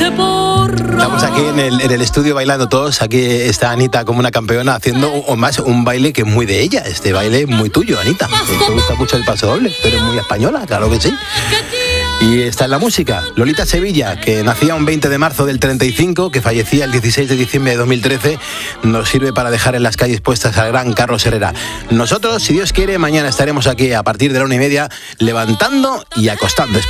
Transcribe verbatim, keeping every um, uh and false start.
Estamos aquí en el, en el estudio bailando todos. Aquí está Anita como una campeona haciendo o más un baile que es muy de ella. Este baile es muy tuyo, Anita. Te gusta mucho el paso doble, pero es muy española, claro que sí. Y está en la música, Lolita Sevilla, que nacía un veinte de marzo del treinta y cinco, que fallecía el dieciséis de diciembre de dos mil trece, nos sirve para dejar en las calles puestas al gran Carlos Herrera. Nosotros, si Dios quiere, mañana estaremos aquí a partir de la una y media, levantando y acostando España.